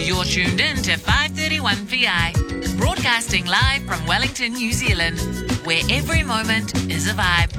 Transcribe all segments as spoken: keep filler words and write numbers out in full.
You're tuned in to five thirty-one P I, broadcasting live from Wellington, New Zealand, where every moment is a vibe.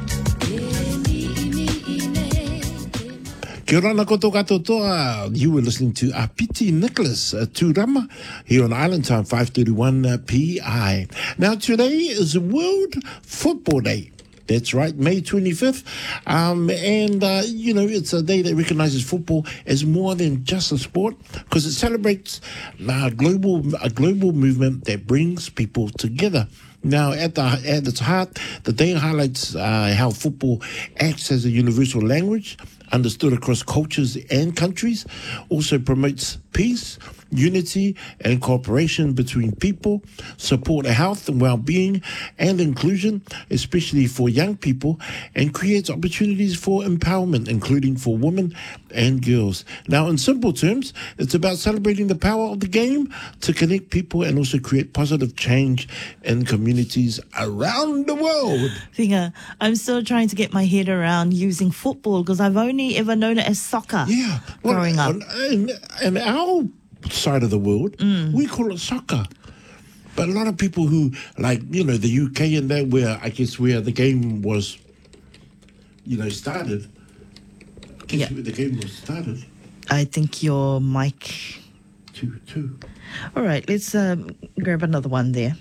Kia ora na koto katoa. You were listening to Apiti Nicholas uh, Turama here on Island Time, five thirty-one uh, P I. Now, today is World Football Day. That's right, May twenty-fifth. Um, and, uh, you know, it's a day that recognizes football as more than just a sport because it celebrates uh, global, a global movement that brings people together. Now, at the at its heart, the day highlights uh, how football acts as a universal language, understood across cultures and countries, also promotes peace, unity, and cooperation between people, support health and well-being and inclusion, especially for young people, and creates opportunities for empowerment, including for women and girls. Now, in simple terms, it's about celebrating the power of the game to connect people and also create positive change in communities around the world. Thinga, I'm still trying to get my head around using football because I've only ever known it as soccer Yeah. Well, growing up. In, in our side of the world, Mm. we call it soccer. But a lot of people who, like, you know, the U K and that, where I guess where the game was, you know, started. I guess Yeah. where the game was started. I think your mic... Two, two. All right, let's um, grab another one there.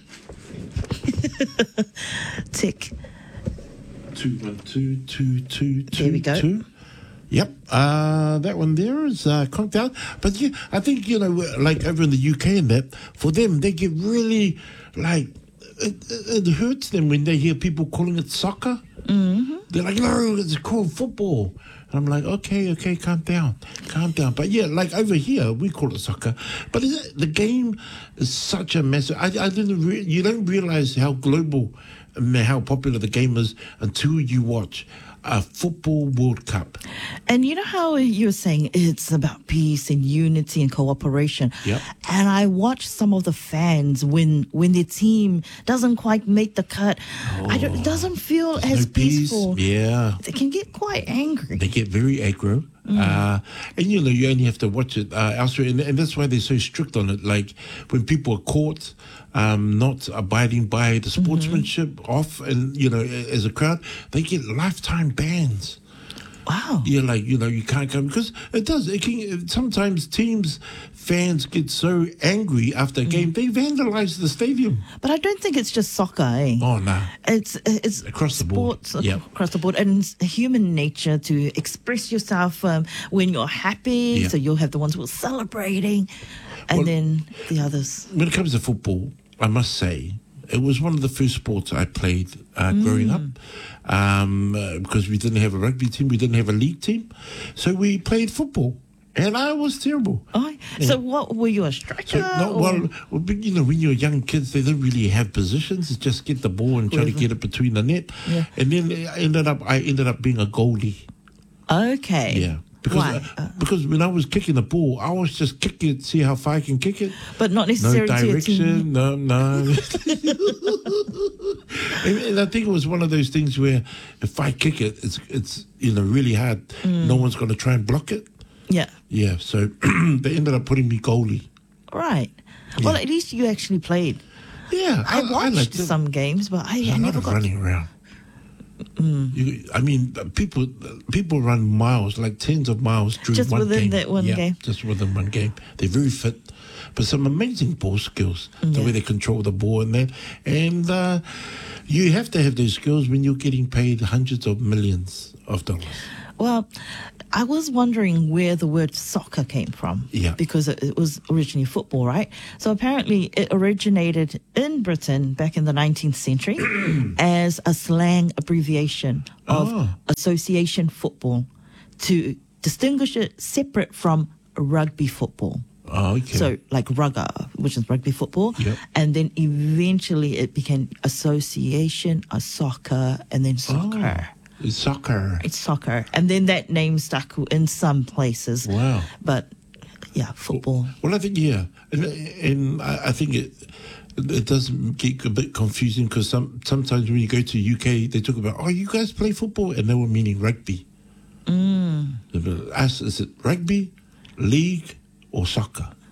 Tick. Two, one, two, two, two, two, There we go. two. Yep, uh, that one there is uh, conked out. But yeah, I think, you know, like over in the U K and that, for them, they get really, like, it, it it hurts them when they hear people calling it soccer. Mm-hmm. They're like, no, it's called football. And I'm like, okay, okay, calm down, calm down. But yeah, like over here, we call it soccer. But is it, the game is such a mess. I, I didn't. Re- you don't realize how global, and how popular the game is until you watch a football World Cup. And you know how you're saying it's about peace and unity and cooperation. Yep. And I watch some of the fans when when their team doesn't quite make the cut. I don't, it doesn't feel as No peace. peaceful. Yeah. They can get quite angry. They get very aggro. Uh, and, you know, you only have to watch it uh, elsewhere. And, and that's why they're so strict on it. Like, when people are caught um, not abiding by the sportsmanship off, and, you know, as a crowd, they get lifetime bans. Wow. You're like, you know, you can't come because it does. It can, sometimes teams, fans get so angry after a game, they vandalize the stadium. But I don't think it's just soccer, eh? Oh, no. It's it's Across the board. sports Yep. across the board, and it's human nature to express yourself um, when you're happy. Yeah. So you'll have the ones who are celebrating, and Well- then the others. When it comes to football, I must say, it was one of the first sports I played uh, growing up um, uh, because we didn't have a rugby team, we didn't have a league team. So we played football, and I was terrible. Oh, so what were you, a striker? So, no, or- well, well, but, you know, when you're young kids, they don't really have positions. It's just get the ball and try to Whoever. get it between the net. Yeah. And then I ended up, I ended up being a goalie. Okay. Yeah. Because, Why? uh, because when I was kicking the ball, I was just kicking it, see how far I can kick it. But not No necessarily to your team. direction, no, no. and, and I think it was one of those things where if I kick it, it's, it's you know, really hard. No one's going to try and block it. Yeah. Yeah, so they ended up putting me goalie. Right. Well, at least you actually played. Yeah, I watched liked it. some games, but I, There's I a lot never of got. running around. You, I mean, people people run miles, like tens of miles during Just one within game. that one yeah, game. Just within one game. They're very fit, but some amazing ball skills. The Yeah. way they control the ball and that. And uh, you have to have those skills when you're getting paid hundreds of millions of dollars. Well, I was wondering where the word soccer came from. Yeah. Because it, it was originally football, right? So apparently it originated in Britain back in the nineteenth century as a slang abbreviation of Oh. association football to distinguish it separate from rugby football. Oh, okay. So like rugger, which is rugby football. Yep. And then eventually it became association, a soccer, and then soccer. Oh, it's soccer. It's soccer. And then that name stuck in some places. Wow. But yeah, football. Well, I think, yeah. And, and I, I think it it does get a bit confusing because some, sometimes when you go to U K, they talk about, oh, you guys play football? And they were meaning rugby. Mm. Us, is it rugby, league, or soccer?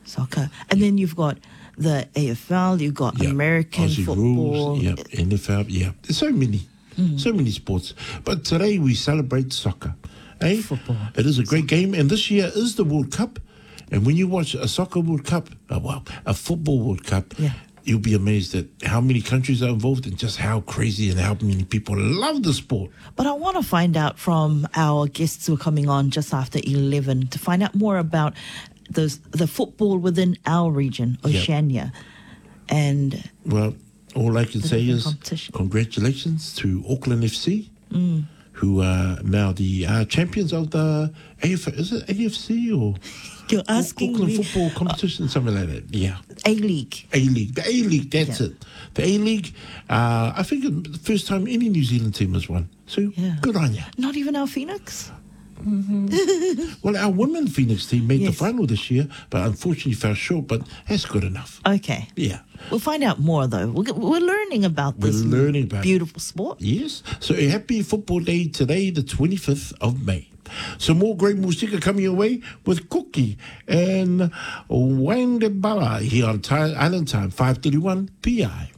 Soccer. And then you've got the A F L, you've got Yeah, American Aussie football. rules, yeah, N F L, yeah. There's so many, so many sports. But today we celebrate soccer. Eh? Football. It is a great game, and this year is the World Cup. And when you watch a soccer World Cup, uh, well, a football World Cup, Yeah. you'll be amazed at how many countries are involved and just how crazy and how many people love the sport. But I want to find out from our guests who are coming on just after eleven to find out more about those, the football within our region, Yep. Oceania. And Well, all I can say different is competition. congratulations to Auckland F C, Mm. who are now the uh, champions of the A F, is it A F C or you're asking Auckland me, football competition, something like that. Yeah, A-League. A League, the A League. That's Yeah. it. The A League. Uh, I think it's the first time any New Zealand team has won. So Yeah. good on you. Not even our Phoenix? Well, our women Phoenix team made the Yes. final this year, but unfortunately fell short. But that's good enough. Okay. Yeah. We'll find out more, though. We're, we're learning about We're this learning about it. beautiful sport. Yes. So a happy football day today, the twenty-fifth of May. Some more great music coming your way with Cookie and Wang de Bala here on Time, Island Time, five thirty-one P I.